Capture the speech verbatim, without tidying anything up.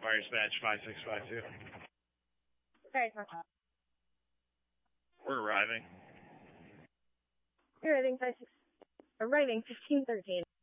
Fire dispatch five six five two. Sorry, We're arriving. you're arriving five six. Arriving fifteen thirteen.